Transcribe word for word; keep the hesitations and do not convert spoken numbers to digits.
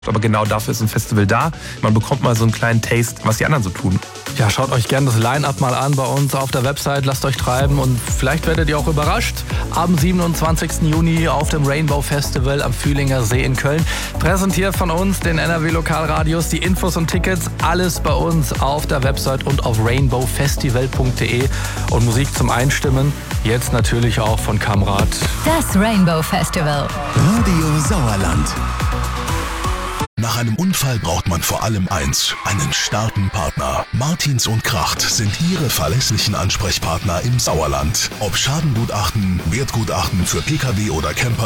Aber genau dafür ist ein Festival da. Man bekommt mal so einen kleinen Taste, was die anderen so tun. Ja, schaut euch gerne das Line-Up mal an bei uns auf der Website. Lasst euch treiben und vielleicht werdet ihr auch überrascht. Am siebenundzwanzigsten Juni auf dem Rainbow Festival am Fühlinger See in Köln. Präsentiert von uns, den N R W Lokalradios. Die Infos und Tickets, alles bei uns auf der Website und auf rainbow festival punkt de. Und Musik zum Einstimmen, jetzt natürlich auch von Kamrat. Das Rainbow Festival. Radio Sauerland. Nach einem Unfall braucht man vor allem eins, einen starken Partner. Martins und Kracht sind Ihre verlässlichen Ansprechpartner im Sauerland. Ob Schadengutachten, Wertgutachten für Pkw oder Camper,